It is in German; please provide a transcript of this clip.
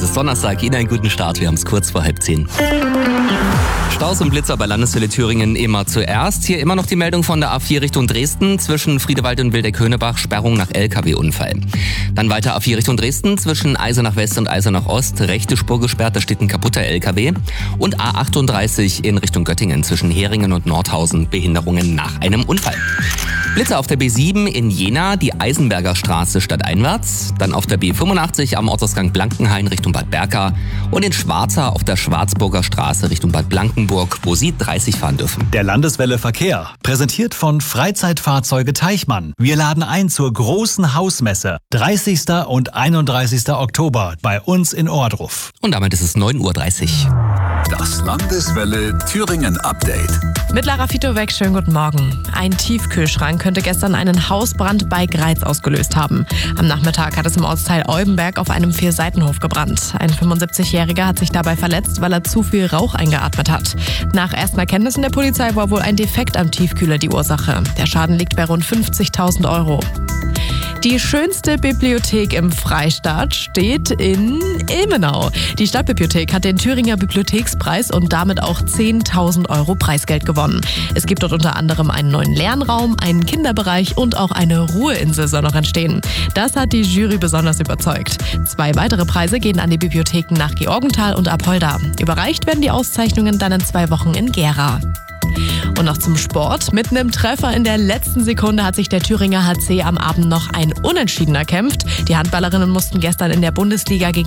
ist Donnerstag. Ihnen einen guten Start. Wir haben es kurz vor 9:30. Staus und Blitzer bei Landeswelle Thüringen immer zuerst. Hier immer noch die Meldung von der A4 Richtung Dresden. Zwischen Friedewald und Wildeck-Höhnebach Sperrung nach LKW-Unfall. Dann weiter A4 Richtung Dresden. Zwischen Eisenach West und Eisenach Ost. Rechte Spur gesperrt, da steht ein kaputter LKW. Und A38 in Richtung Göttingen. Zwischen Heringen und Nordhausen Behinderungen nach einem Unfall. Blitzer auf der B7 in Jena, die Eisenberger Straße stadteinwärts. Dann auf der B85 am Ortsausgang Blankenhain Richtung Bad Berka. Und in Schwarza auf der Schwarzburger Straße Richtung Bad Blankenburg, wo Sie 30 fahren dürfen. Der Landeswelle Verkehr, präsentiert von Freizeitfahrzeuge Teichmann. Wir laden ein zur großen Hausmesse, 30. und 31. Oktober bei uns in Ohrdruf. Und damit ist es 9:30 Uhr. Das Landeswelle Thüringen Update. Mit Lara Fitowek, schönen guten Morgen. Ein Tiefkühlschrank könnte gestern einen Hausbrand bei Greiz ausgelöst haben. Am Nachmittag hat es im Ortsteil Olbenberg auf einem 4-Seitenhof gebrannt. Ein 75-Jähriger hat sich dabei verletzt, weil er zu viel Rauch eingeatmet hat. Nach ersten Erkenntnissen der Polizei war wohl ein Defekt am Tiefkühler die Ursache. Der Schaden liegt bei rund 50.000 Euro. Die schönste Bibliothek im Freistaat steht in Ilmenau. Die Stadtbibliothek hat den Thüringer Bibliothekspreis und damit auch 10.000 Euro Preisgeld gewonnen. Es gibt dort unter anderem einen neuen Lernraum, einen Kinderbereich und auch eine Ruheinsel soll noch entstehen. Das hat die Jury besonders überzeugt. 2 weitere Preise gehen an die Bibliotheken nach Georgenthal und Apolda. Überreicht werden die Auszeichnungen dann in 2 Wochen in Gera. Und noch zum Sport. Mit einem Treffer in der letzten Sekunde hat sich der Thüringer HC am Abend noch ein Unentschieden erkämpft. Die Handballerinnen mussten gestern in der Bundesliga gegen